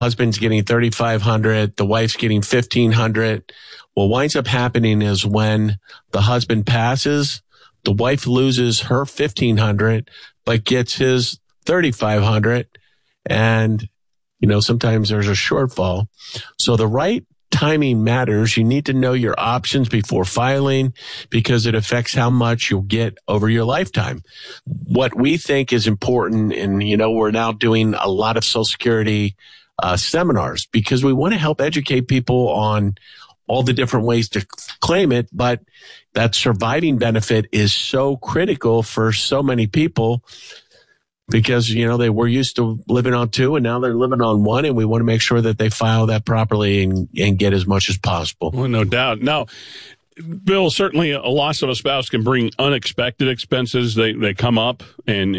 husband's getting $3,500, the wife's getting $1,500. What winds up happening is when the husband passes, the wife loses her $1,500, but gets his $3,500. And, sometimes there's a shortfall. So the right timing matters. You need to know your options before filing because it affects how much you'll get over your lifetime. What we think is important, and, we're now doing a lot of Social Security seminars because we want to help educate people on all the different ways to claim it, but that surviving benefit is so critical for so many people because, they were used to living on two and now they're living on one, and we want to make sure that they file that properly and get as much as possible. Well, no doubt. Now, Bill, certainly a loss of a spouse can bring unexpected expenses. They come up and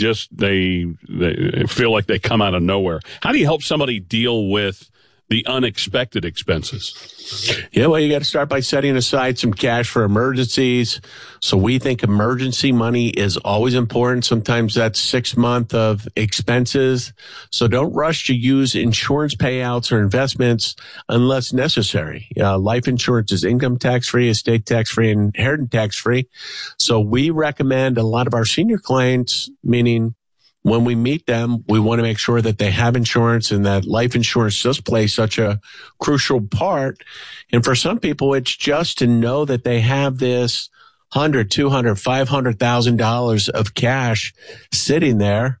they feel like they come out of nowhere. How do you help somebody deal with the unexpected expenses? Yeah, well, you got to start by setting aside some cash for emergencies. So we think emergency money is always important. Sometimes that's 6 months of expenses. So don't rush to use insurance payouts or investments unless necessary. Life insurance is income tax-free, estate tax-free, and inheritance tax-free. So we recommend a lot of our senior clients, meaning when we meet them, we want to make sure that they have insurance and that life insurance does play such a crucial part. And for some people, it's just to know that they have this $100,000, $200,000, $500,000 of cash sitting there.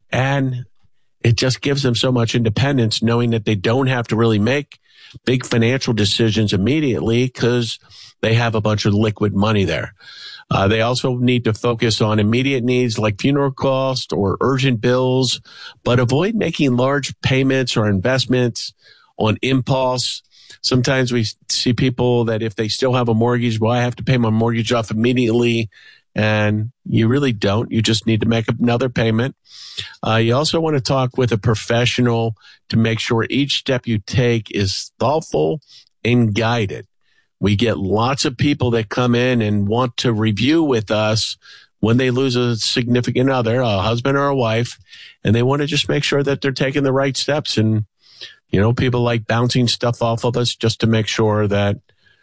And it just gives them so much independence knowing that they don't have to really make big financial decisions immediately because they have a bunch of liquid money there. They also need to focus on immediate needs like funeral costs or urgent bills, but avoid making large payments or investments on impulse. Sometimes we see people that if they still have a mortgage, well, I have to pay my mortgage off immediately. And you really don't. You just need to make another payment. You also want to talk with a professional to make sure each step you take is thoughtful and guided. We get lots of people that come in and want to review with us when they lose a significant other, a husband or a wife, and they want to just make sure that they're taking the right steps. And, people like bouncing stuff off of us just to make sure that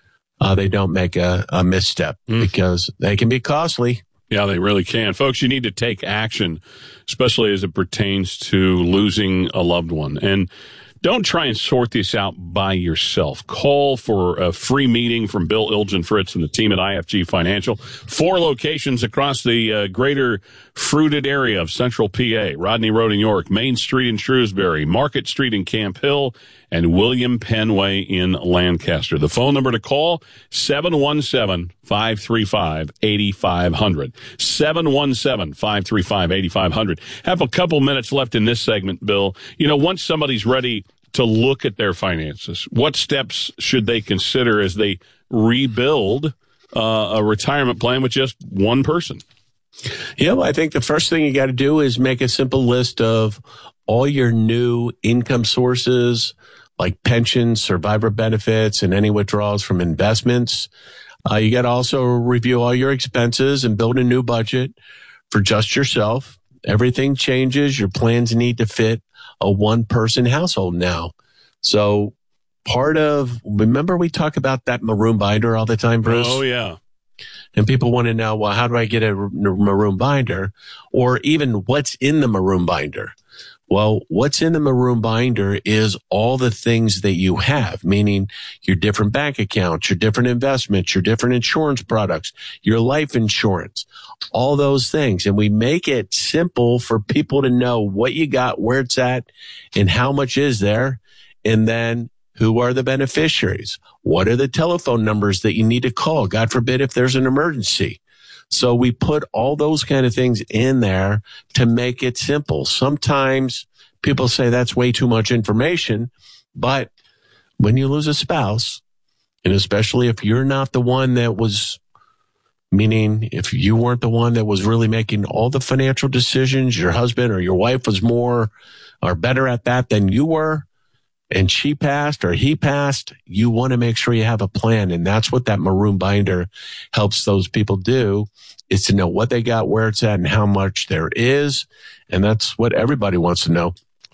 they don't make a misstep because they can be costly. Yeah, they really can. Folks, you need to take action, especially as it pertains to losing a loved one. And don't try and sort this out by yourself. Call for a free meeting from Bill Ilgenfritz and the team at IFG Financial. 4 locations across the greater fruited area of Central PA. Rodney Road in York, Main Street in Shrewsbury, Market Street in Camp Hill, and William Penn Way in Lancaster. The phone number to call, 717-535-8500. 717-535-8500. Have a couple minutes left in this segment, Bill. Once somebody's ready to look at their finances, what steps should they consider as they rebuild a retirement plan with just one person? Yeah, well, I think the first thing you got to do is make a simple list of all your new income sources like pensions, survivor benefits, and any withdrawals from investments. You got to also review all your expenses and build a new budget for just yourself. Everything changes. Your plans need to fit a one-person household now. So remember we talk about that maroon binder all the time, Bruce? Oh, yeah. And people want to know, well, how do I get a maroon binder? Or even what's in the maroon binder? Well, what's in the maroon binder is all the things that you have, meaning your different bank accounts, your different investments, your different insurance products, your life insurance, all those things. And we make it simple for people to know what you got, where it's at, and how much is there. And then who are the beneficiaries? What are the telephone numbers that you need to call? God forbid if there's an emergency. So we put all those kind of things in there to make it simple. Sometimes people say that's way too much information, but when you lose a spouse, and especially if you're not the one that was, meaning if you weren't the one that was really making all the financial decisions, your husband or your wife was more or better at that than you were, and she passed or he passed, you want to make sure you have a plan. And that's what that maroon binder helps those people do, is to know what they got, where it's at, and how much there is. And that's what everybody wants to know.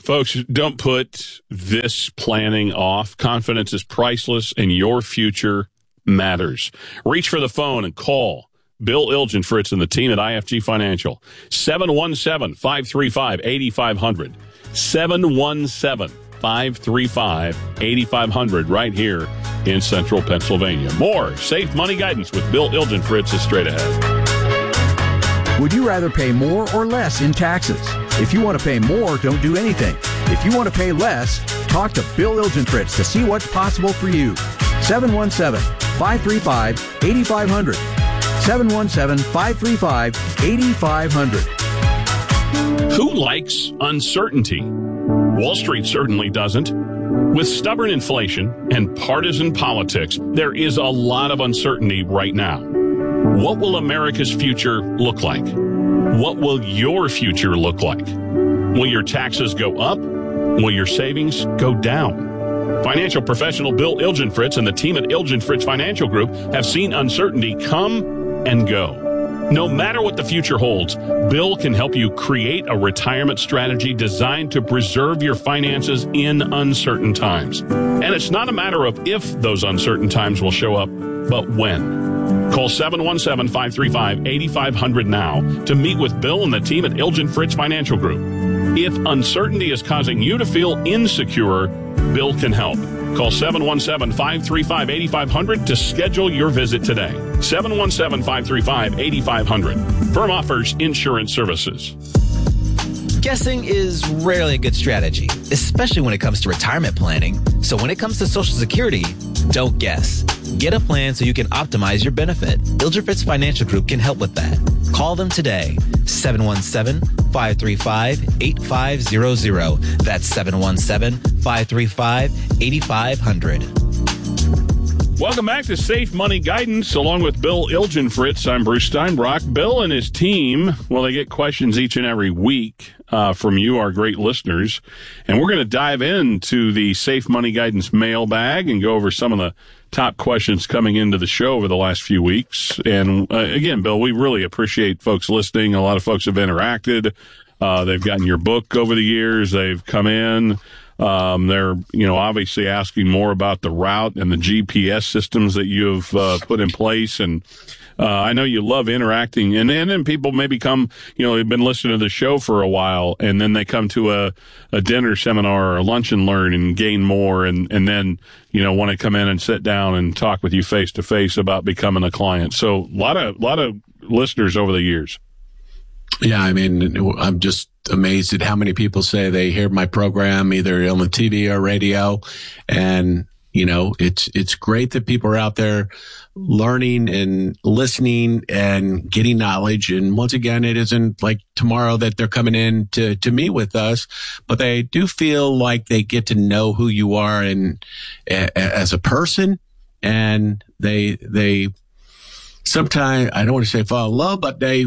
Folks, don't put this planning off. Confidence is priceless, and your future matters. Reach for the phone and call Bill Ilgenfritz and the team at IFG Financial. 717-535-8500. 717-535-8500 right here in central Pennsylvania. More Safe Money Guidance with Bill Ilgenfritz is straight ahead. Would you rather pay more or less in taxes? If you want to pay more, don't do anything. If you want to pay less, talk to Bill Ilgenfritz to see what's possible for you. 717-535-8500. 717-535-8500. Who likes uncertainty? Wall Street certainly doesn't. With stubborn inflation and partisan politics, there is a lot of uncertainty right now. What will America's future look like? What will your future look like? Will your taxes go up? Will your savings go down? Financial professional Bill Ilgenfritz and the team at Ilgenfritz Financial Group have seen uncertainty come and go. No matter what the future holds, Bill can help you create a retirement strategy designed to preserve your finances in uncertain times. And it's not a matter of if those uncertain times will show up, but when. Call 717-535-8500 now to meet with Bill and the team at Ilgenfritz Financial Group. If uncertainty is causing you to feel insecure, Bill can help. Call 717-535-8500 to schedule your visit today. 717-535-8500. Firm offers insurance services. Guessing is rarely a good strategy, especially when it comes to retirement planning. So when it comes to Social Security, don't guess. Get a plan so you can optimize your benefit. Ilgenfritz Financial Group can help with that. Call them today. 717-535-8500. That's 717-535-8500. Welcome back to Safe Money Guidance, along with Bill Ilgenfritz. I'm Bruce Steinbrock. Bill and his team, well, they get questions each and every week from you, our great listeners. And we're going to dive into the Safe Money Guidance mailbag and go over some of the top questions coming into the show over the last few weeks. And again, Bill, we really appreciate folks listening. A lot of folks have interacted. They've gotten your book over the years. They've come in. They're, obviously asking more about the route and the GPS systems that you've put in place. And I know you love interacting. And then people maybe come, they've been listening to the show for a while, and then they come to a dinner seminar or a lunch and learn and gain more. And then, want to come in and sit down and talk with you face to face about becoming a client. So a lot of listeners over the years. Yeah, I mean, I'm just amazed at how many people say they hear my program either on the TV or radio. And, it's great that people are out there learning and listening and getting knowledge. And once again, it isn't like tomorrow that they're coming in to meet with us, but they do feel like they get to know who you are and as a person. And they sometimes, I don't want to say fall in love, but they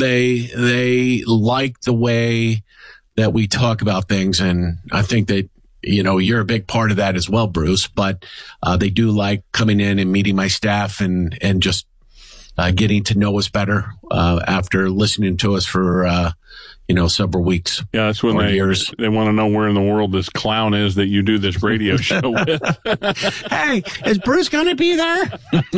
like the way that we talk about things. And I think that, you're a big part of that as well, Bruce, but they do like coming in and meeting my staff and just getting to know us better after listening to us for, several weeks. Yeah, that's when they want to know where in the world this clown is that you do this radio show with. Hey, is Bruce going to be there?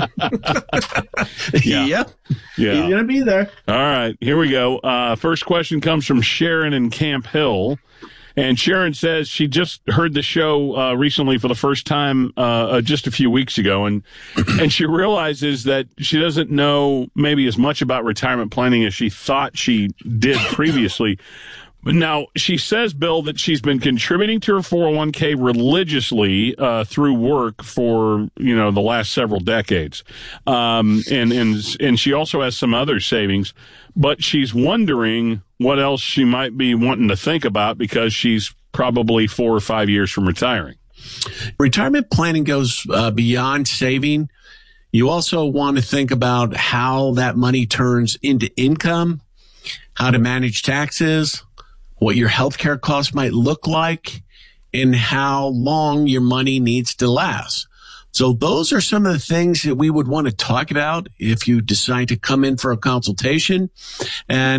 Yeah. Yep. Yeah. He's going to be there. All right, here we go. First question comes from Sharon in Camp Hill. And Sharon says she just heard the show recently for the first time just a few weeks ago, and she realizes that she doesn't know maybe as much about retirement planning as she thought she did previously. Now, she says, Bill, that she's been contributing to her 401k religiously through work for, the last several decades. And she also has some other savings, but she's wondering what else she might be wanting to think about because she's probably 4 or 5 years from retiring. Retirement planning goes beyond saving. You also want to think about how that money turns into income, how to manage taxes, what your healthcare costs might look like, and how long your money needs to last. So those are some of the things that we would want to talk about if you decide to come in for a consultation. And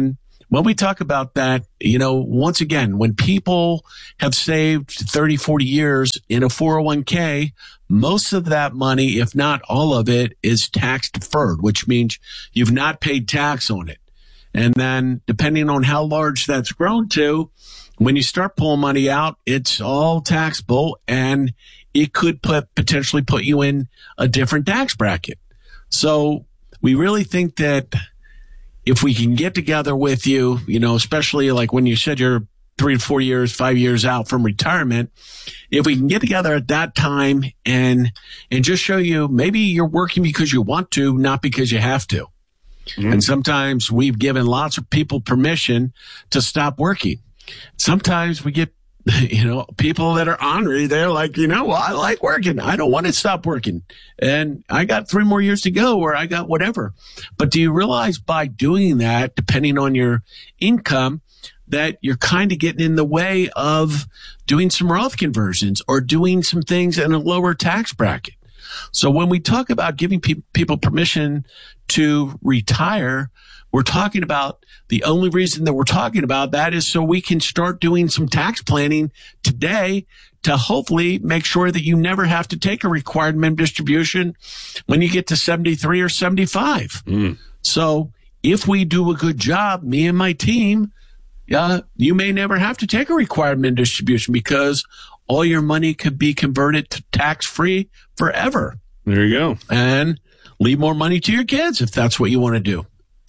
when we talk about that, once again, when people have saved 30, 40 years in a 401k, most of that money, if not all of it, is tax deferred, which means you've not paid tax on it. And then depending on how large that's grown to, when you start pulling money out, it's all taxable, and it could potentially put you in a different tax bracket. So we really think that if we can get together with you, especially like when you said you're 3 to 4 years, 5 years out from retirement, if we can get together at that time and just show you maybe you're working because you want to, not because you have to. Mm-hmm. And sometimes we've given lots of people permission to stop working. Sometimes we get, people that are ornery. They're like, well, I like working. I don't want to stop working. And I got 3 more years to go, or I got whatever. But do you realize by doing that, depending on your income, that you're kind of getting in the way of doing some Roth conversions or doing some things in a lower tax bracket? So when we talk about giving people permission to retire, we're talking about the only reason that we're talking about that is so we can start doing some tax planning today to hopefully make sure that you never have to take a required minimum distribution when you get to 73 or 75. So if we do a good job, me and my team, you may never have to take a required minimum distribution because all your money could be converted to tax-free forever. There you go. And leave more money to your kids if that's what you want to do.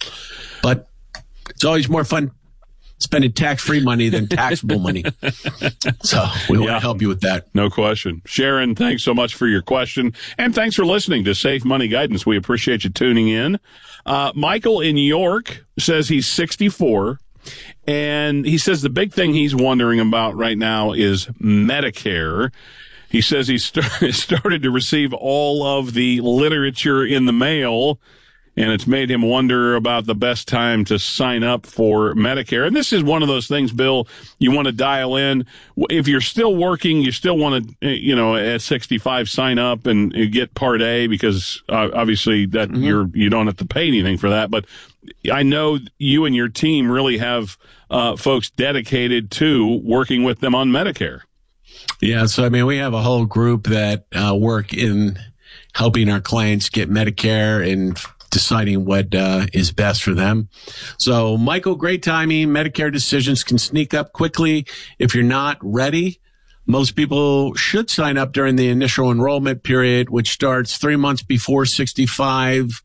But it's always more fun spending tax-free money than taxable money. So we want to help you with that. No question. Sharon, thanks so much for your question. And thanks for listening to Safe Money Guidance. We appreciate you tuning in. Michael in York says he's 64. And he says the big thing he's wondering about right now is Medicare. He says he started to receive all of the literature in the mail, and it's made him wonder about the best time to sign up for Medicare. And this is one of those things, Bill, you want to dial in. If you're still working, you still want to, at 65, sign up and get Part A because obviously that you don't have to pay anything for that. But I know you and your team really have folks dedicated to working with them on Medicare. Yeah, so we have a whole group that work in helping our clients get Medicare and deciding what is best for them. So, Michael, great timing. Medicare decisions can sneak up quickly if you're not ready. Most people should sign up during the initial enrollment period, which starts 3 months before 65,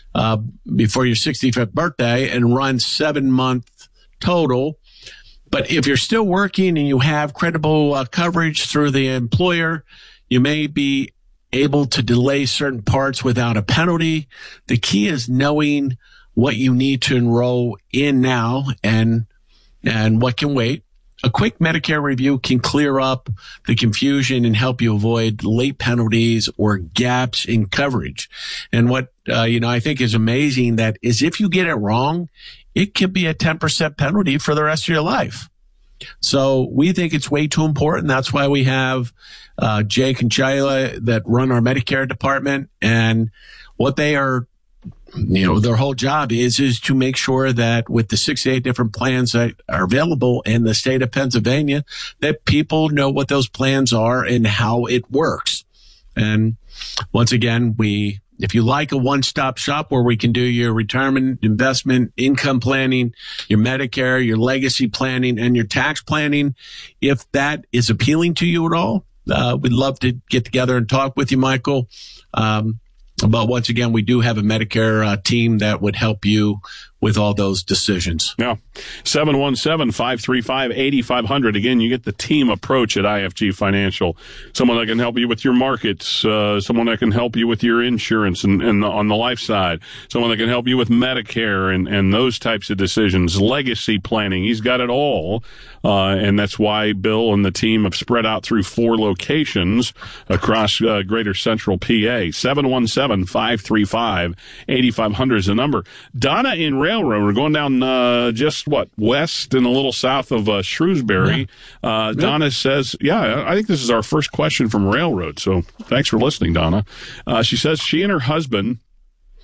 before your 65th birthday, and runs 7 months total. But if you're still working and you have credible coverage through the employer, you may be able to delay certain parts without a penalty. The key is knowing what you need to enroll in now and what can wait. A quick Medicare review can clear up the confusion and help you avoid late penalties or gaps in coverage. And what, I think is amazing that is if you get it wrong, it could be a 10% penalty for the rest of your life. So we think it's way too important. That's why we have Jake and Jayla that run our Medicare department, and what they are, their whole job is to make sure that with the 68 different plans that are available in the state of Pennsylvania, that people know what those plans are and how it works. And once again, if you like a one-stop shop where we can do your retirement, investment, income planning, your Medicare, your legacy planning, and your tax planning, if that is appealing to you at all, we'd love to get together and talk with you, Michael. But once again, we do have a Medicare team that would help you with all those decisions. Yeah. 717-535-8500. Again, you get the team approach at IFG Financial. Someone that can help you with your markets, someone that can help you with your insurance and on the life side, someone that can help you with Medicare and those types of decisions, legacy planning. He's got it all. And that's why Bill and the team have spread out through 4 locations across greater central PA. 717-535-8500 is the number. Donna in Railroad, we're going down west and a little south of Shrewsbury. Yeah. Donna says, I think this is our first question from Railroad, so thanks for listening, Donna. She says she and her husband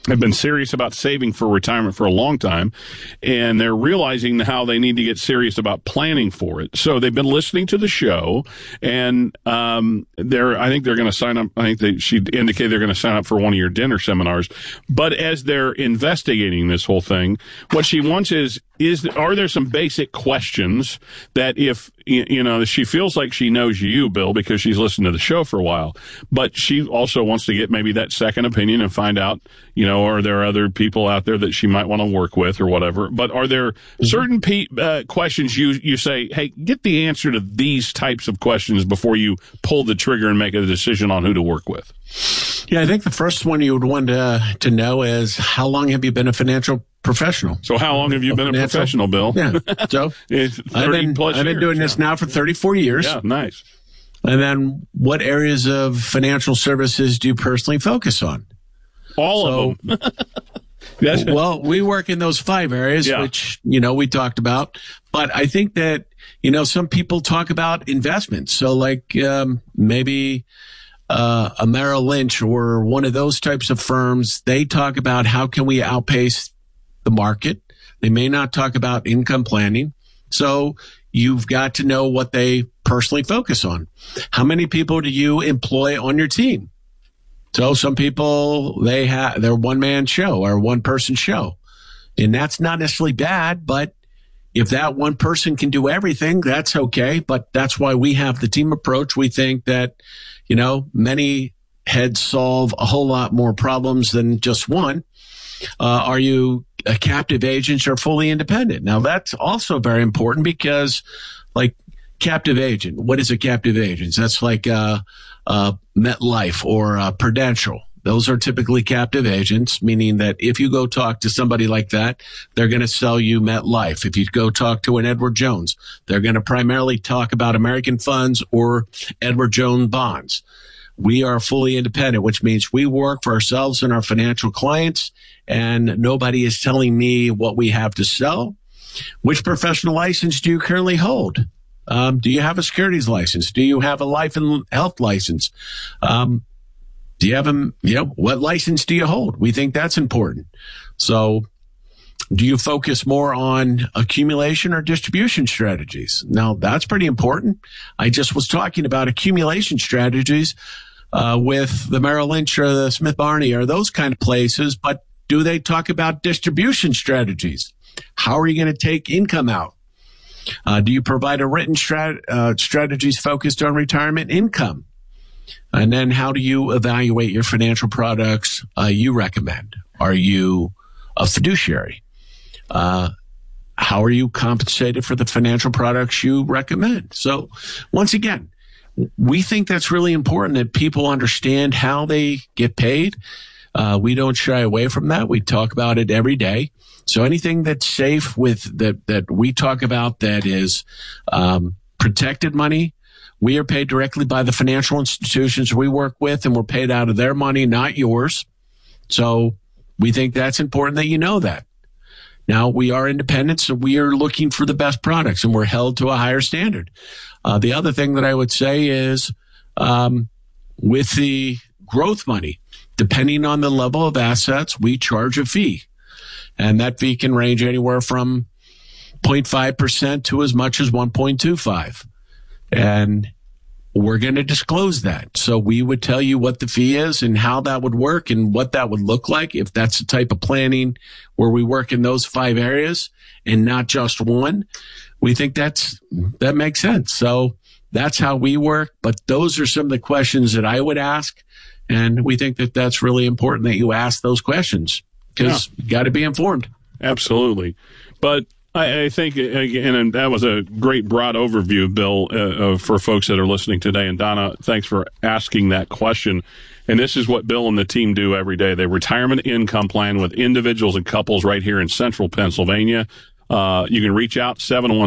have been serious about saving for retirement for a long time, and they're realizing how they need to get serious about planning for it. So they've been listening to the show, and I think they're going to sign up. I think she indicated they're going to sign up for one of your dinner seminars. But as they're investigating this whole thing, what she wants are there some basic questions that if, she feels like she knows you, Bill, because she's listened to the show for a while, but she also wants to get maybe that second opinion and find out, are there other people out there that she might want to work with or whatever? But are there certain questions you say, hey, get the answer to these types of questions before you pull the trigger and make a decision on who to work with? Yeah, I think the first one you would want to know is, how long have you been a financial professional? So how long have you been a professional, Bill? Yeah. So I've been doing this now for 34 years. Yeah, nice. And then what areas of financial services do you personally focus on? All of them. Well, we work in those 5 areas, which, we talked about. But I think that, some people talk about investments. So like maybe a Merrill Lynch or one of those types of firms, they talk about how can we outpace the market. They may not talk about income planning. So you've got to know what they personally focus on. How many people do you employ on your team? So some people, they're one-man show or one-person show. And that's not necessarily bad, but if that one person can do everything, that's okay. But that's why we have the team approach. We think that, many heads solve a whole lot more problems than just one. Are you a captive agent or fully independent? Now, that's also very important because, like, captive agent, what is a captive agent? That's like MetLife or Prudential. Those are typically captive agents, meaning that if you go talk to somebody like that, they're going to sell you MetLife. If you go talk to an Edward Jones, they're going to primarily talk about American funds or Edward Jones bonds. We are fully independent, which means we work for ourselves and our financial clients, and nobody is telling me what we have to sell. Which professional license do you currently hold? Do you have a securities license? Do you have a life and health license? Do you have what license do you hold? We think that's important. So do you focus more on accumulation or distribution strategies? Now, that's pretty important. I just was talking about accumulation strategies with the Merrill Lynch or the Smith Barney or those kind of places, but do they talk about distribution strategies? How are you going to take income out? Do you provide a written strategies focused on retirement income? And then how do you evaluate your financial products you recommend? Are you a fiduciary? How are you compensated for the financial products you recommend? So once again, we think that's really important that people understand how they get paid. We don't shy away from that. We talk about it every day. So anything that's safe that we talk about that is protected money, we are paid directly by the financial institutions we work with, and we're paid out of their money, not yours. So we think that's important that you know that. Now, we are independent, so we are looking for the best products, and we're held to a higher standard. The other thing that I would say is with the growth money, depending on the level of assets, we charge a fee. And that fee can range anywhere from 0.5% to as much as 1.25%. And we're going to disclose that. So we would tell you what the fee is and how that would work and what that would look like if that's the type of planning where we work in those 5 areas and not just one. We think that makes sense. So that's how we work. But those are some of the questions that I would ask. And we think that that's really important that you ask those questions because you got to be informed. Absolutely. But I think, again, and that was a great broad overview, Bill, for folks that are listening today. And Donna, thanks for asking that question. And this is what Bill and the team do every day. They retirement income plan with individuals and couples right here in central Pennsylvania. You can reach out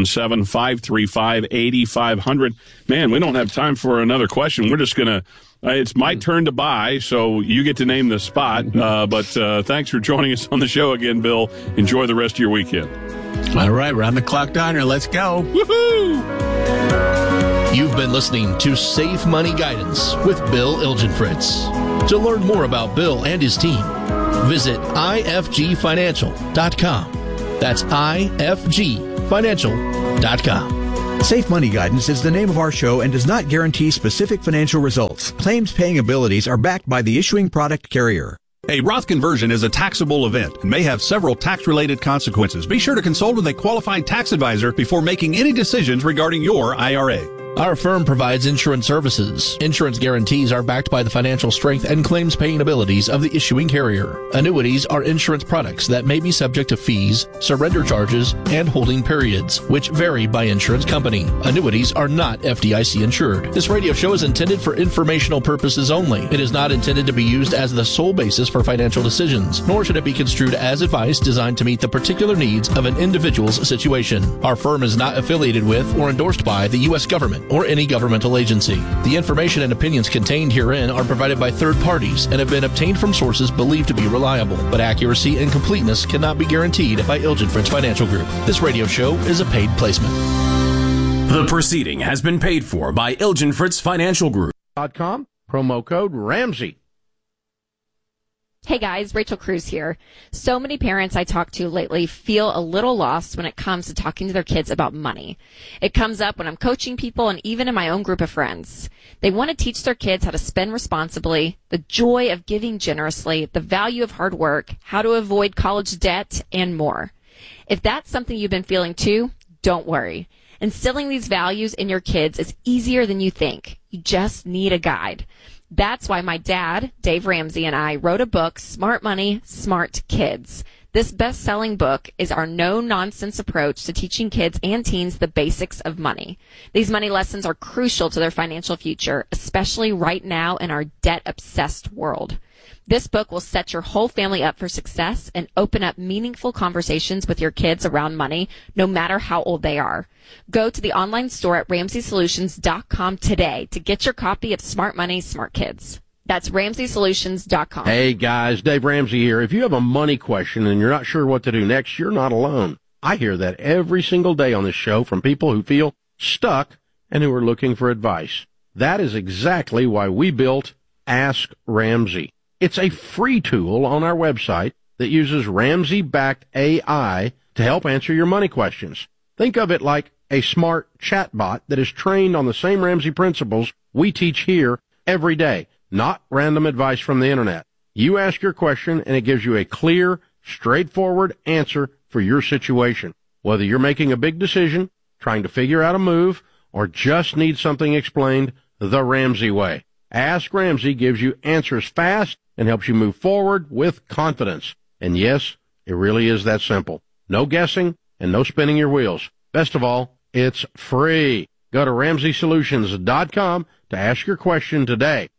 717-535-8500. Man, we don't have time for another question. We're just going to, it's my turn to buy, so you get to name the spot. But thanks for joining us on the show again, Bill. Enjoy the rest of your weekend. All right, round the clock diner. Let's go. Woohoo! You've been listening to Save Money Guidance with Bill Ilgenfritz. To learn more about Bill and his team, Visit ifgfinancial.com. That's ifgfinancial.com. Safe Money Guidance is the name of our show and does not guarantee specific financial results. Claims paying abilities are backed by the issuing product carrier. A Roth conversion is a taxable event and may have several tax-related consequences. Be sure to consult with a qualified tax advisor before making any decisions regarding your IRA. Our firm provides insurance services. Insurance guarantees are backed by the financial strength and claims paying abilities of the issuing carrier. Annuities are insurance products that may be subject to fees, surrender charges, and holding periods, which vary by insurance company. Annuities are not FDIC insured. This radio show is intended for informational purposes only. It is not intended to be used as the sole basis for financial decisions, nor should it be construed as advice designed to meet the particular needs of an individual's situation. Our firm is not affiliated with or endorsed by the U.S. government or any governmental agency. The information and opinions contained herein are provided by third parties and have been obtained from sources believed to be reliable, but accuracy and completeness cannot be guaranteed by Ilgen Fritz Financial Group. This radio show is a paid placement. The proceeding has been paid for by Ilgen Fritz Financial Group. .com, promo code Ramsey. Hey guys, Rachel Cruz here. So many parents I talk to lately feel a little lost when it comes to talking to their kids about money. It comes up when I'm coaching people and even in my own group of friends. They want to teach their kids how to spend responsibly, the joy of giving generously, the value of hard work, how to avoid college debt, and more. If that's something you've been feeling too, don't worry. Instilling these values in your kids is easier than you think. You just need a guide. That's why my dad, Dave Ramsey, and I wrote a book, Smart Money, Smart Kids. This best-selling book is our no-nonsense approach to teaching kids and teens the basics of money. These money lessons are crucial to their financial future, especially right now in our debt-obsessed world. This book will set your whole family up for success and open up meaningful conversations with your kids around money, no matter how old they are. Go to the online store at RamseySolutions.com today to get your copy of Smart Money, Smart Kids. That's RamseySolutions.com. Hey guys, Dave Ramsey here. If you have a money question and you're not sure what to do next, you're not alone. I hear that every single day on this show from people who feel stuck and who are looking for advice. That is exactly why we built Ask Ramsey. It's a free tool on our website that uses Ramsey-backed AI to help answer your money questions. Think of it like a smart chatbot that is trained on the same Ramsey principles we teach here every day, not random advice from the internet. You ask your question and it gives you a clear, straightforward answer for your situation. Whether you're making a big decision, trying to figure out a move, or just need something explained the Ramsey way. Ask Ramsey gives you answers fast and helps you move forward with confidence. And yes, it really is that simple. No guessing and no spinning your wheels. Best of all, it's free. Go to RamseySolutions.com to ask your question today.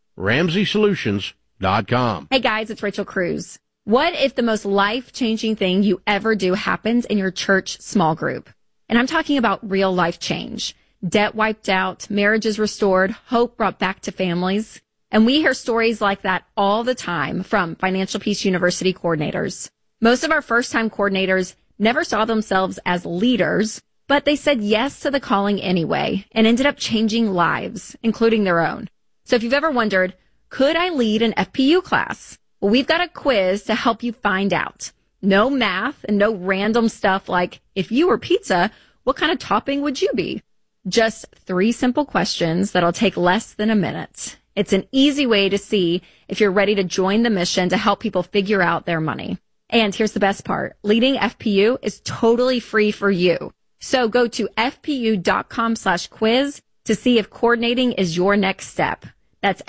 RamseySolutions.com. Hey guys, it's Rachel Cruz. What if the most life-changing thing you ever do happens in your church small group? And I'm talking about real life change. Debt wiped out, marriages restored, hope brought back to families. And we hear stories like that all the time from Financial Peace University coordinators. Most of our first-time coordinators never saw themselves as leaders, but they said yes to the calling anyway and ended up changing lives, including their own. So if you've ever wondered, could I lead an FPU class? Well, we've got a quiz to help you find out. No math and no random stuff like, if you were pizza, what kind of topping would you be? Just 3 simple questions that'll take less than a minute. It's an easy way to see if you're ready to join the mission to help people figure out their money. And here's the best part. Leading FPU is totally free for you. So go to fpu.com/quiz to see if coordinating is your next step. That's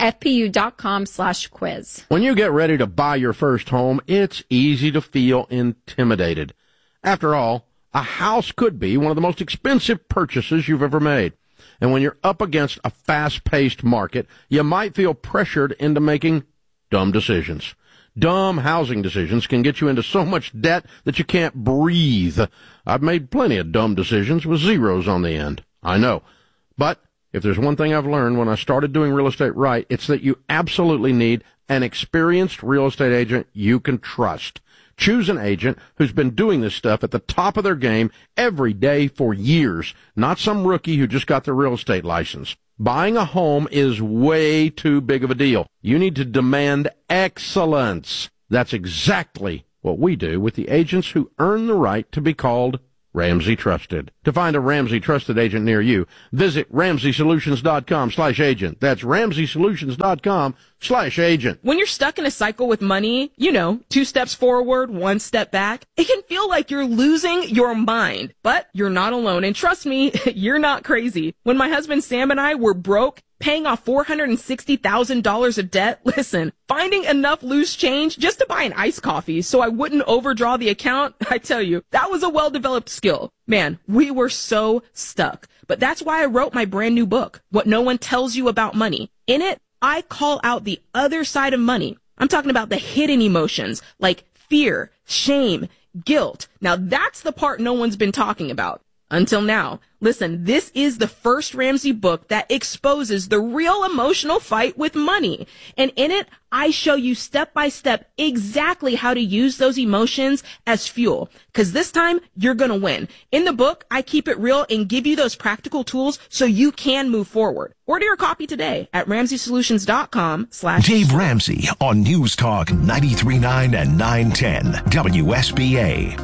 fpu.com/quiz. When you get ready to buy your first home, it's easy to feel intimidated. After all, a house could be one of the most expensive purchases you've ever made. And when you're up against a fast-paced market, you might feel pressured into making dumb decisions. Dumb housing decisions can get you into so much debt that you can't breathe. I've made plenty of dumb decisions with zeros on the end. I know. But if there's one thing I've learned when I started doing real estate right, it's that you absolutely need an experienced real estate agent you can trust. Choose an agent who's been doing this stuff at the top of their game every day for years, not some rookie who just got their real estate license. Buying a home is way too big of a deal. You need to demand excellence. That's exactly what we do with the agents who earn the right to be called Ramsey Trusted. To find a Ramsey Trusted agent near you, visit RamseySolutions.com/agent. That's RamseySolutions.com/agent. When you're stuck in a cycle with money, 2 steps forward, 1 step back, it can feel like you're losing your mind. But you're not alone. And trust me, you're not crazy. When my husband Sam and I were broke, paying off $460,000 of debt, listen, finding enough loose change just to buy an iced coffee so I wouldn't overdraw the account, I tell you, that was a well-developed skill. Man, we were so stuck. But that's why I wrote my brand new book, What No One Tells You About Money. In it, I call out the other side of money. I'm talking about the hidden emotions like fear, shame, guilt. Now that's the part no one's been talking about. Until now. Listen, this is the first Ramsey book that exposes the real emotional fight with money. And in it, I show you step by step exactly how to use those emotions as fuel. Cause this time, you're gonna win. In the book, I keep it real and give you those practical tools so you can move forward. Order your copy today at RamseySolutions.com/ Dave Ramsey on News Talk 93.9 and 910 WSBA.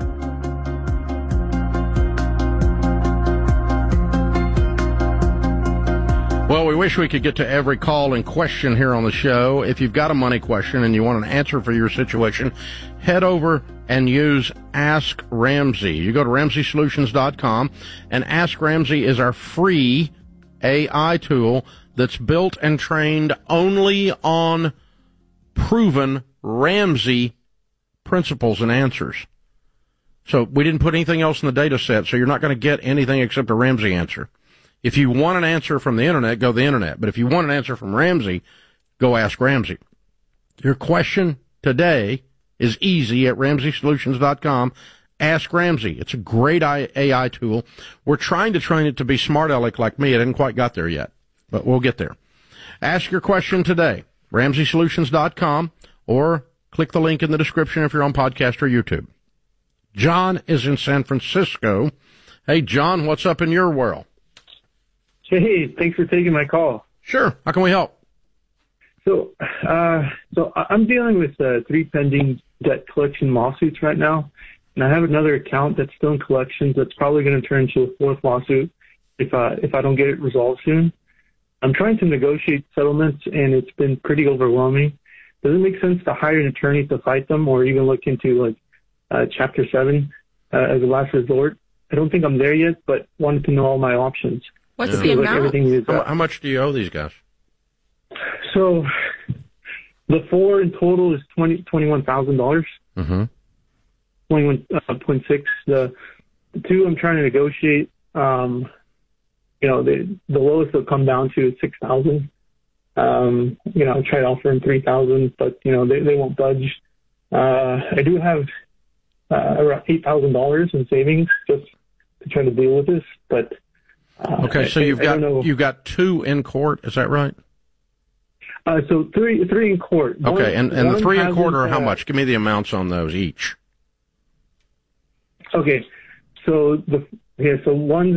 Well, we wish we could get to every call and question here on the show. If you've got a money question and you want an answer for your situation, head over and use Ask Ramsey. You go to RamseySolutions.com, and Ask Ramsey is our free AI tool that's built and trained only on proven Ramsey principles and answers. So we didn't put anything else in the data set, so you're not going to get anything except a Ramsey answer. If you want an answer from the internet, go to the internet. But if you want an answer from Ramsey, go Ask Ramsey. Your question today is easy at RamseySolutions.com. Ask Ramsey. It's a great AI tool. We're trying to train it to be smart aleck like me. It hasn't quite got there yet, but we'll get there. Ask your question today. RamseySolutions.com, or click the link in the description if you're on podcast or YouTube. John is in San Francisco. Hey, John, what's up in your world? Hey, thanks for taking my call. Sure. How can we help? So I'm dealing with 3 pending debt collection lawsuits right now, and I have another account that's still in collections that's probably going to turn into a 4th lawsuit if I don't get it resolved soon. I'm trying to negotiate settlements, and it's been pretty overwhelming. Does it make sense to hire an attorney to fight them, or even look into Chapter 7 as a last resort? I don't think I'm there yet, but wanted to know all my options. What's the amount? How much do you owe these guys? So the 4 in total is $21,000. Mm-hmm. 21.6. The 2 I'm trying to negotiate. The lowest they'll come down to is $6,000. I tried offering $3,000, but they won't budge. I do have around $8,000 in savings just to try to deal with this, but. Okay, so you've got 2 in court, is that right? So three in court. Okay, and the 3 in court are how much? Give me the amounts on those each. Okay, so one's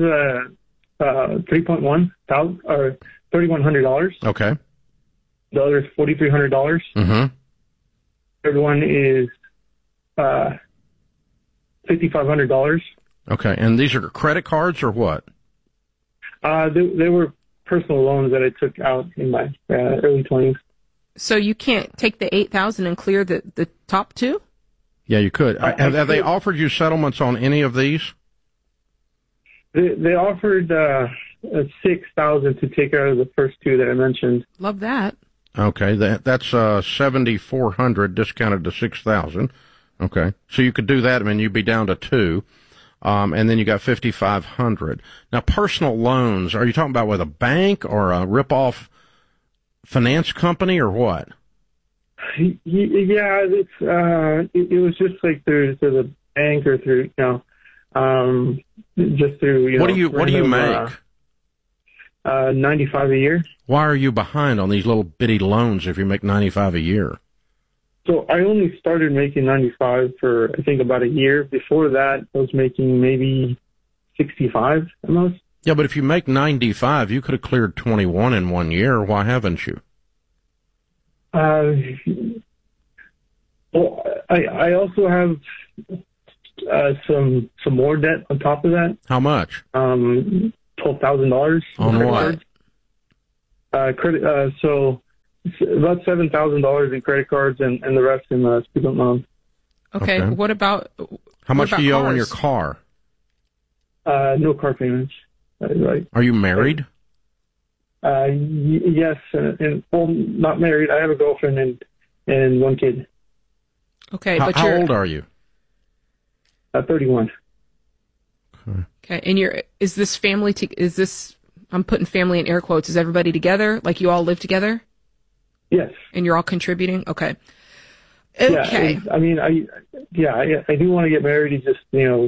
$3.1 thousand or $3,100. Okay. The other is $4,300. Mm-hmm. Third one is $5,500. Okay, and these are credit cards or what? They were personal loans that I took out in my early 20s. So you can't take the $8,000 and clear the top 2? Yeah, you could. Have they offered you settlements on any of these? They offered $6,000 to take out of the first 2 that I mentioned. Love that. Okay, that's $7,400 discounted to $6,000. Okay, so you could do that. I mean, you'd be down to 2. And then you got $5,500. Now, personal loans, are you talking about with a bank or a rip-off finance company or what? Yeah, it was just like through the bank or through, just through, What do you make? $95 a year. Why are you behind on these little bitty loans if you make $95 a year? So I only started making 95 for, I think, about a year. Before that, I was making maybe 65 at most. Yeah, but if you make 95, you could have cleared 21 in 1 year. Why haven't you? Well, I also have some more debt on top of that. How much? $12,000. On what? So it's about $7,000 in credit cards and the rest in student loans. Okay. What about how much do you owe on your car? No car payments. Right. Are you married? Yes, and well, not married. I have a girlfriend and one kid. Okay, but how old are you? 31. Okay, and is this family? Is this? I'm putting family in air quotes. Is everybody together? Like you all live together? Yes. And you're all contributing? Okay. Okay. Yeah, I mean, I do want to get married. It's just,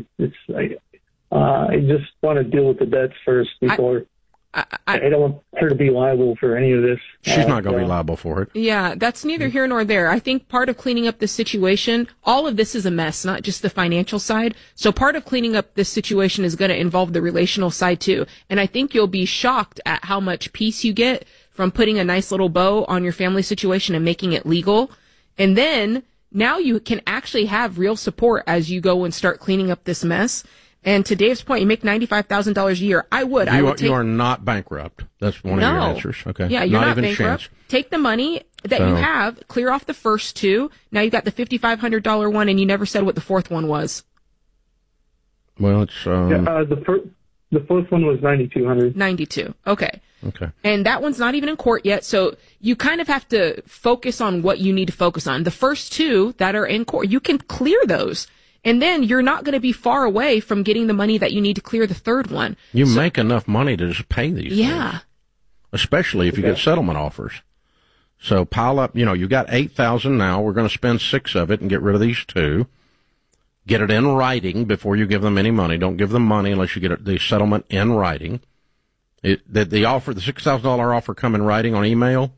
I just want to deal with the debts first before. I don't want her to be liable for any of this. She's not going to be liable for it. Yeah, that's neither here nor there. I think part of cleaning up the situation, all of this is a mess, not just the financial side. So part of cleaning up this situation is going to involve the relational side too. And I think you'll be shocked at how much peace you get from putting a nice little bow on your family situation and making it legal. And then now you can actually have real support as you go and start cleaning up this mess. And to Dave's point, you make $95,000 a year. You are not bankrupt. That's one of your answers. Okay. Yeah, you're not even bankrupt. Chance. Take the money that you have, clear off the first two. Now you've got the $5,500 one, and you never said what the fourth one was. Well, it's the first one was $9,200. $92. Okay. Okay. And that one's not even in court yet, so you kind of have to focus on what you need to focus on. The first two that are in court, you can clear those. And then you're not going to be far away from getting the money that you need to clear the third one. You make enough money to just pay these things. Especially if you get settlement offers. So pile up, you got $8,000 now. We're going to spend $6,000 of it and get rid of these two. Get it in writing before you give them any money. Don't give them money unless you get the settlement in writing. The $6,000 offer come in writing on email?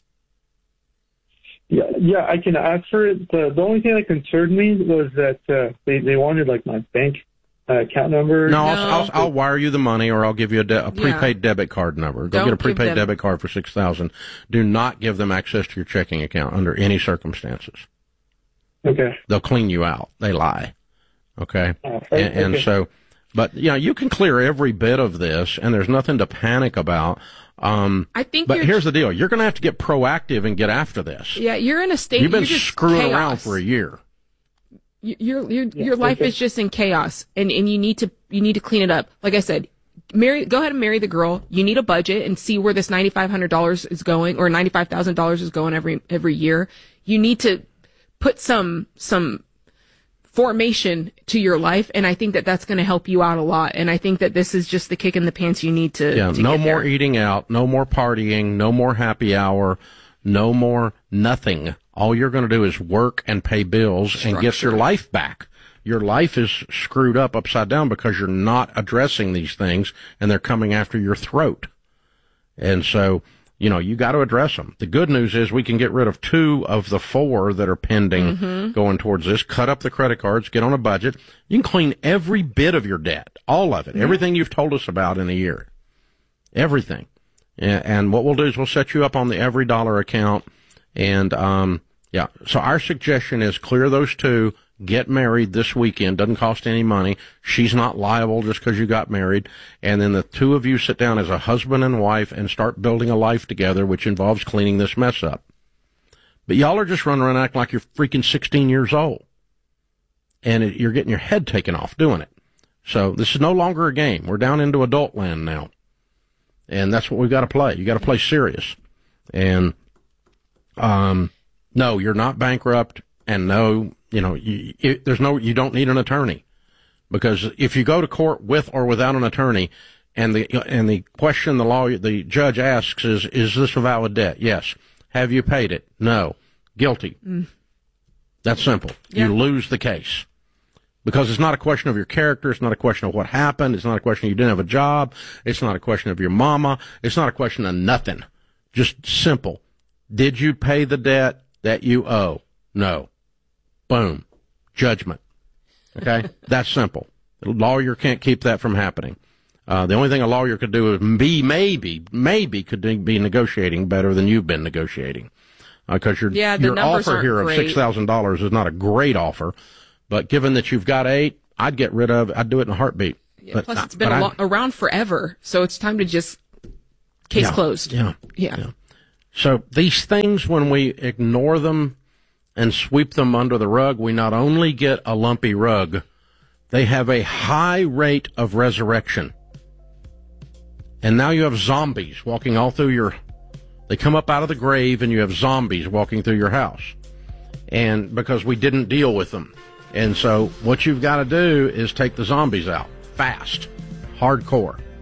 Yeah, I can ask for it. The only thing that concerned me was that they wanted like my bank account number. No, I'll wire you the money, or I'll give you a prepaid debit card number. Go get a prepaid debit card for $6,000. Do not give them access to your checking account under any circumstances. Okay. They'll clean you out. They lie. Okay. And so, but you can clear every bit of this, and there's nothing to panic about. I think but here's the deal. You're going to have to get proactive and get after this. Yeah, you're in a state. You've been just screwing chaos. around for a year. Your life is just in chaos, and you need to clean it up. Like I said, go ahead and marry the girl. You need a budget and see where this $9,500 is going, or $95,000 is going every year. You need to put some formation to your life, and I think that that's going to help you out a lot. And I think that this is just the kick in the pants you need to. Yeah, no more eating out, no more partying, no more happy hour, no more nothing. All you're going to do is work and pay bills and get your life back. Your life is screwed up upside down because you're not addressing these things, and they're coming after your throat. And so, you got to address them. The good news is we can get rid of 2 of the 4 that are pending going towards this, cut up the credit cards, get on a budget. You can clean every bit of your debt, all of it, everything you've told us about in a year, everything. And what we'll do is we'll set you up on the Every Dollar account. And, so our suggestion is clear those 2, get married this weekend. Doesn't cost any money. She's not liable just because you got married. And then the 2 of you sit down as a husband and wife and start building a life together, which involves cleaning this mess up. But y'all are just running around acting like you're freaking 16 years old. And you're getting your head taken off doing it. So this is no longer a game. We're down into adult land now. And that's what we've got to play. You got to play serious. And, no, you're not bankrupt. And no, you don't need an attorney, because if you go to court with or without an attorney, and the question the judge asks is this a valid debt? Yes. Have you paid it? No. Guilty. That's simple. Yeah. You lose the case, because it's not a question of your character. It's not a question of what happened. It's not a question you didn't have a job. It's not a question of your mama. It's not a question of nothing. Just simple. Did you pay the debt that you owe? No. Boom. Judgment. Okay? That's simple. A lawyer can't keep that from happening. The only thing a lawyer could do is be negotiating better than you've been negotiating. because your numbers offer here of aren't great. $6,000 is not a great offer. But given that you've got 8, I'd get rid of it. I'd do it in a heartbeat. Yeah, plus, it's been around forever, so it's time to just case closed. Yeah. So these things, when we ignore them and sweep them under the rug, we not only get a lumpy rug, they have a high rate of resurrection. And now you have zombies walking all through they come up out of the grave and you have zombies walking through your house. And because we didn't deal with them. And so what you've got to do is take the zombies out. Fast. Hardcore.